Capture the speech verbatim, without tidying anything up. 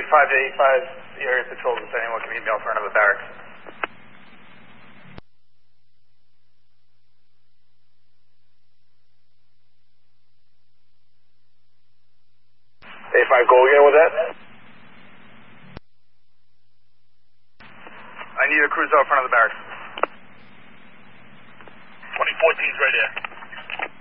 five to eighty-five, the area patrols, if anyone can meet me out front of the barracks. eighty-five, go again with that? I need a cruise out front of the barracks. twenty fourteen's right there.